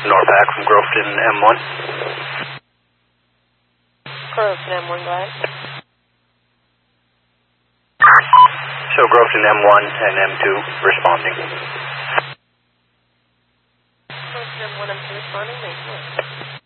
Norpac from Groveton M1. Groveton M1, go ahead. So Groveton M1 and M2 responding. Groveton M1, M2 responding, thank you.